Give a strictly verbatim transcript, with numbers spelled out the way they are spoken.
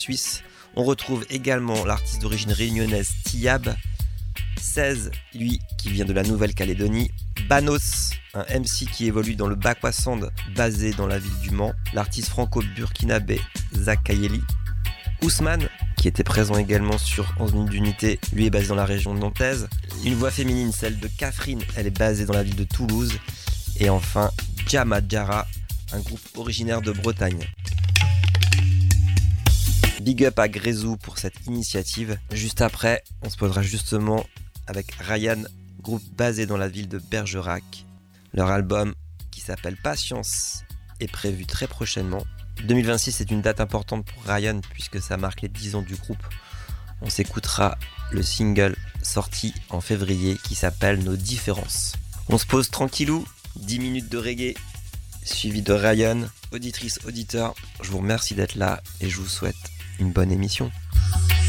Suisse. On retrouve également l'artiste d'origine réunionnaise Tiab. seize, lui, qui vient de la Nouvelle-Calédonie. Banos, un M C qui évolue dans le Bakwa Sound, basé dans la ville du Mans. L'artiste franco-burkinabé Zach Kayeli. Ousmane, qui était présent également sur onze minutes d'unité, lui est basé dans la région nantaise. Une voix féminine, celle de Catherine, elle est basée dans la ville de Toulouse. Et enfin, Jama Jara, un groupe originaire de Bretagne. Big up à Grezou pour cette initiative. Juste après, on se posera justement avec Ryan, groupe basé dans la ville de Bergerac. Leur album, qui s'appelle Patience, est prévu très prochainement. deux mille vingt-six est une date importante pour Ryan puisque ça marque les dix ans du groupe. On s'écoutera le single sorti en février qui s'appelle Nos différences. On se pose tranquillou, dix minutes de reggae suivi de Ryan. Auditrice, auditeur, je vous remercie d'être là et je vous souhaite une bonne émission.